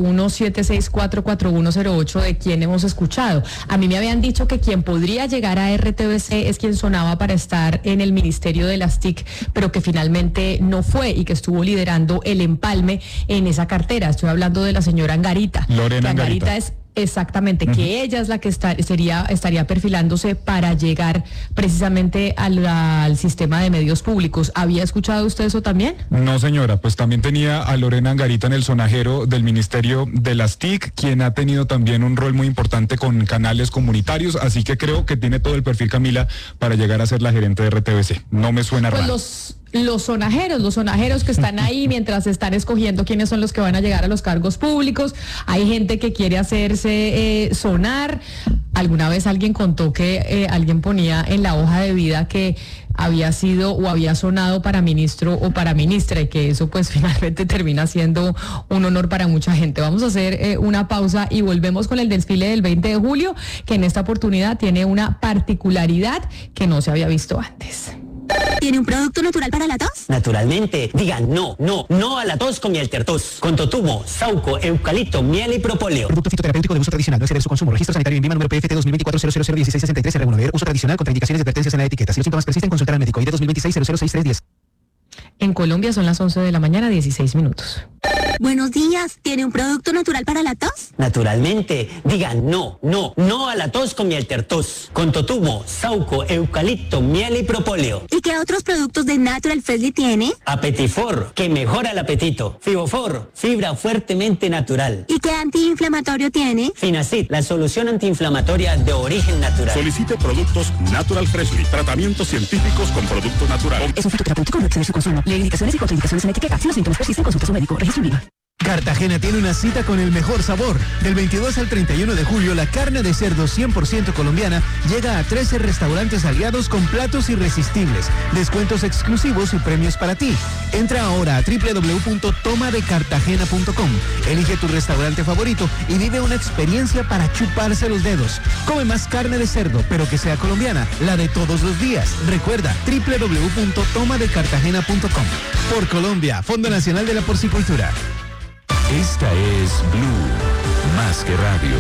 301-764-4108 de quién hemos escuchado. A mí me habían dicho que quien podría llegar a RTBC es quien sonaba para estar en el Ministerio de las TIC, pero que finalmente no fue y que estuvo liderando el empalme en esa cartera. Estoy hablando de la señora Angarita. Lorena Angarita es exactamente, que ella es la que estaría perfilándose para llegar precisamente al sistema de medios públicos. ¿Había escuchado usted eso también? No, señora, pues también tenía a Lorena Angarita en el sonajero del Ministerio de las TIC, quien ha tenido también un rol muy importante con canales comunitarios, así que creo que tiene todo el perfil, Camila, para llegar a ser la gerente de RTBC. No me suena pues raro. Los sonajeros que están ahí mientras están escogiendo quiénes son los que van a llegar a los cargos públicos. Hay gente que quiere hacerse sonar. Alguna vez alguien contó que alguien ponía en la hoja de vida que había sido o había sonado para ministro o para ministra, y que eso pues finalmente termina siendo un honor para mucha gente. Vamos a hacer una pausa y volvemos con el desfile del 20 de julio, que en esta oportunidad tiene una particularidad que no se había visto antes. ¿Tiene un producto natural para la tos? Naturalmente. Digan no a la tos con miel tertos. Con totumo, sauco, eucalipto, miel y propóleo. Producto fitoterapéutico de uso tradicional. No exceder su consumo. Registro sanitario en Vima número PFT 2024-0001663-R1. Uso tradicional contra indicaciones y advertencias en la etiqueta. Si los síntomas persisten, consultar al médico. ID 2026-006310. En Colombia son las 11 de la mañana, 16 minutos. Buenos días. ¿Tiene un producto natural para la tos? Naturalmente. Digan no a la tos con miel tertos. Con totumo, sauco, eucalipto, miel y propóleo. ¿Y qué otros productos de Natural Freshly tiene? Apetifor, que mejora el apetito. Fibofor, fibra fuertemente natural. ¿Y qué antiinflamatorio tiene? Finacid, la solución antiinflamatoria de origen natural. Solicite productos Natural Freshly. Tratamientos científicos con producto natural. Es un fitoterapéutico, no exceder su consumo. Lee indicaciones y contraindicaciones en la etiqueta. Si los síntomas persisten, consulte a su médico. Registro Vima. Cartagena tiene una cita con el mejor sabor. Del 22 al 31 de julio, la carne de cerdo 100% colombiana llega a 13 restaurantes aliados con platos irresistibles, descuentos exclusivos y premios para ti. Entra ahora a www.tomadecartagena.com. Elige tu restaurante favorito y vive una experiencia para chuparse los dedos. Come más carne de cerdo, pero que sea colombiana, la de todos los días. Recuerda, www.tomadecartagena.com. Por Colombia, Fondo Nacional de la Porcicultura. Esta es Blue, más que radio.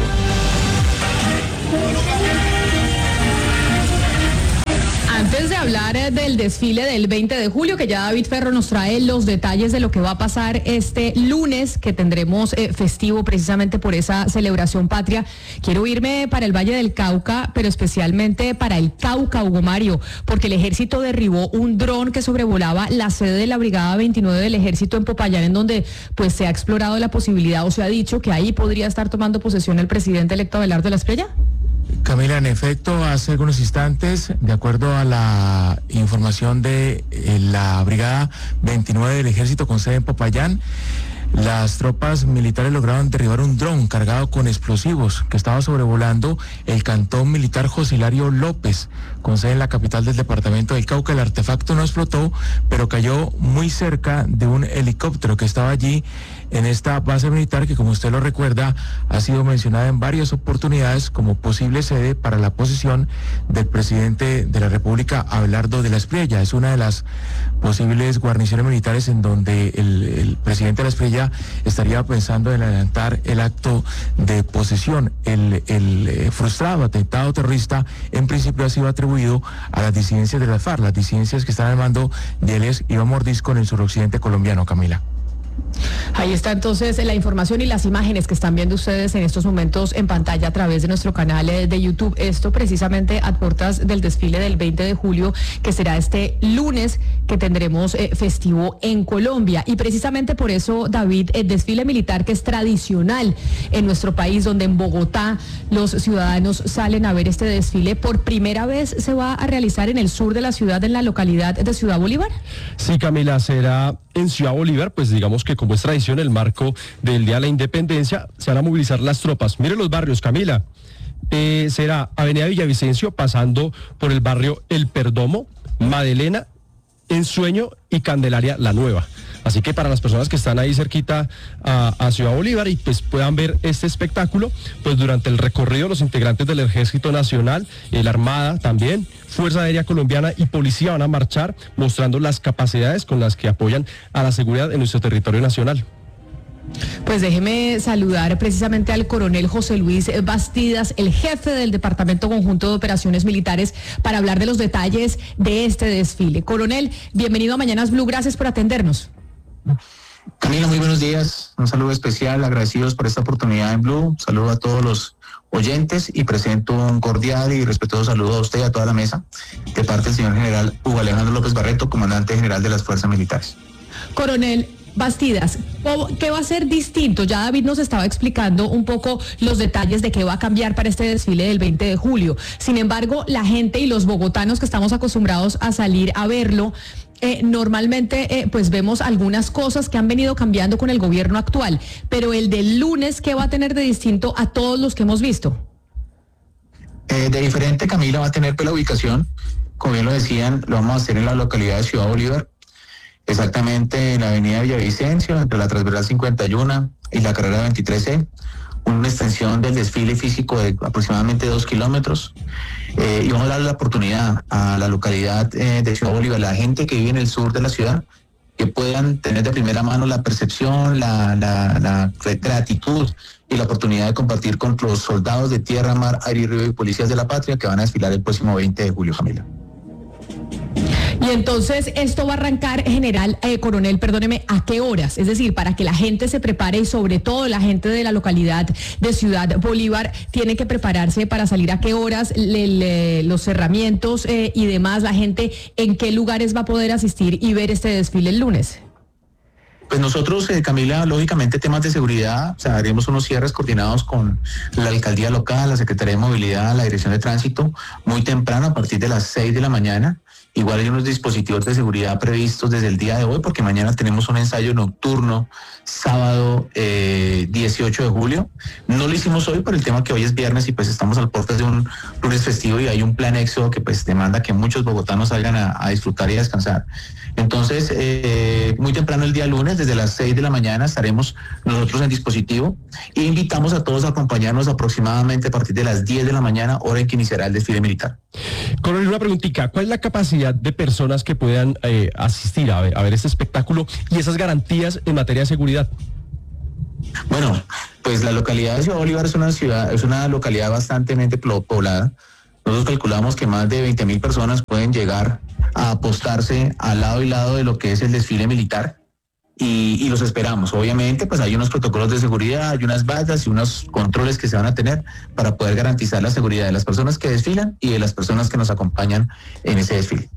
Antes de hablar del desfile del 20 de julio, que ya David Ferro nos trae los detalles de lo que va a pasar este lunes, que tendremos festivo precisamente por esa celebración patria, quiero irme para el Valle del Cauca, pero especialmente para el Cauca, Hugo Mario, porque el ejército derribó un dron que sobrevolaba la sede de la Brigada 29 del Ejército en Popayán, en donde pues se ha explorado la posibilidad, o se ha dicho que ahí podría estar tomando posesión el presidente electo Abelardo de la Espriella. Camila, en efecto, hace algunos instantes, de acuerdo a la información de la Brigada 29 del Ejército con sede en Popayán, las tropas militares lograron derribar un dron cargado con explosivos que estaba sobrevolando el cantón militar José Hilario López, con sede en la capital del departamento del Cauca. El artefacto no explotó, pero cayó muy cerca de un helicóptero que estaba allí en esta base militar que, como usted lo recuerda, ha sido mencionada en varias oportunidades como posible sede para la posesión del presidente de la República, Abelardo de la Espriella. Es una de las posibles guarniciones militares en donde el presidente de la Espriella Camila, estaría pensando en adelantar el acto de posesión. El frustrado atentado terrorista en principio ha sido atribuido a las disidencias de las FARC, las disidencias que están al mando de alias Iván Mordisco en el suroccidente colombiano, Camila. Ahí está entonces la información y las imágenes que están viendo ustedes en estos momentos en pantalla a través de nuestro canal de YouTube. Esto precisamente a puertas del desfile del 20 de julio, que será este lunes que tendremos festivo en Colombia. Y precisamente por eso, David, el desfile militar, que es tradicional en nuestro país, donde en Bogotá los ciudadanos salen a ver este desfile, por primera vez se va a realizar en el sur de la ciudad, en la localidad de Ciudad Bolívar. Sí, Camila, será en Ciudad Bolívar, pues digamos que como es tradición, el marco del Día de la Independencia, se van a movilizar las tropas. Miren los barrios, Camila. Será Avenida Villavicencio, pasando por el barrio El Perdomo, Madelena, Ensueño y Candelaria La Nueva. Así que para las personas que están ahí cerquita a Ciudad Bolívar y pues puedan ver este espectáculo, pues durante el recorrido los integrantes del Ejército Nacional, la Armada también, Fuerza Aérea Colombiana y Policía van a marchar mostrando las capacidades con las que apoyan a la seguridad en nuestro territorio nacional. Pues déjeme saludar precisamente al coronel José Luis Bastidas, el jefe del Departamento Conjunto de Operaciones Militares, para hablar de los detalles de este desfile. Coronel, bienvenido a Mañanas Blue, gracias por atendernos. Camila, muy buenos días, un saludo especial, agradecidos por esta oportunidad en Blue, un saludo a todos los oyentes y presento un cordial y respetuoso saludo a usted y a toda la mesa, de parte del señor general Hugo Alejandro López Barreto, comandante general de las Fuerzas Militares. Coronel Bastidas, ¿qué va a ser distinto? Ya David nos estaba explicando un poco los detalles de qué va a cambiar para este desfile del 20 de julio. Sin embargo, la gente y los bogotanos que estamos acostumbrados a salir a verlo, normalmente pues vemos algunas cosas que han venido cambiando con el gobierno actual, pero el del lunes, ¿qué va a tener de distinto a todos los que hemos visto? De diferente, Camila, va a tener pues la ubicación, como bien lo decían, lo vamos a hacer en la localidad de Ciudad Bolívar, exactamente en la avenida Villavicencio, entre la transversal 51 y la carrera 23C, una extensión del desfile físico de aproximadamente 2 kilómetros. Y vamos a dar la oportunidad a la localidad de Ciudad Bolívar, la gente que vive en el sur de la ciudad, que puedan tener de primera mano la percepción, la gratitud y la oportunidad de compartir con los soldados de tierra, mar, aire y río y policías de la patria que van a desfilar el próximo 20 de julio, Camila. Y entonces esto va a arrancar, coronel, perdóneme, ¿a qué horas? Es decir, para que la gente se prepare y sobre todo la gente de la localidad de Ciudad Bolívar tiene que prepararse para salir a qué horas, los cerramientos y demás, la gente en qué lugares va a poder asistir y ver este desfile el lunes. Pues nosotros, Camila, lógicamente temas de seguridad, o sea, haremos unos cierres coordinados con la alcaldía local, la Secretaría de Movilidad, la Dirección de Tránsito, muy temprano, a partir de las 6 de la mañana. Igual hay unos dispositivos de seguridad previstos desde el día de hoy, porque mañana tenemos un ensayo nocturno, sábado 18 de julio. No lo hicimos hoy por el tema que hoy es viernes y pues estamos al portas de un lunes festivo y hay un plan éxodo que pues demanda que muchos bogotanos salgan a disfrutar y a descansar. Entonces, muy temprano el día lunes, desde las 6 de la mañana, estaremos nosotros en dispositivo e invitamos a todos a acompañarnos aproximadamente a partir de las 10 de la mañana, hora en que iniciará el desfile militar. Coronel, una preguntita, ¿cuál es la capacidad de personas que puedan asistir a ver este espectáculo y esas garantías en materia de seguridad? Bueno, pues la localidad de Ciudad Bolívar es una localidad bastante poblada. Nosotros calculamos que más de 20.000 personas pueden llegar a apostarse al lado y lado de lo que es el desfile militar y los esperamos. Obviamente, pues hay unos protocolos de seguridad, hay unas vallas y unos controles que se van a tener para poder garantizar la seguridad de las personas que desfilan y de las personas que nos acompañan en ese desfile.